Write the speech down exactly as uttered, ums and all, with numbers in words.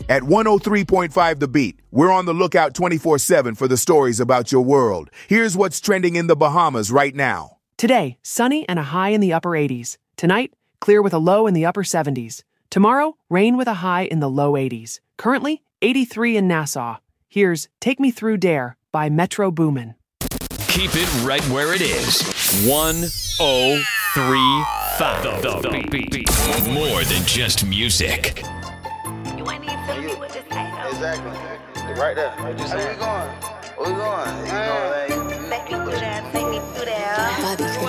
At one oh three point five The Beat, we're on the lookout twenty-four seven for the stories about your world. Here's what's trending in the Bahamas right now. Today, sunny and a high in the upper eighties. Tonight, clear with a low in the upper seventies. Tomorrow, rain with a high in the low eighties. Currently, eighty-three in Nassau. Here's Take Me Through Dare by Metro Boomin. Keep it right where it is. one oh three five The, the, the Beat. More than just music. You ain't even telling me what to say, though. Exactly. Right there. Where you going? Where we going? Where we going? You know, like, Take me through there, take me through there.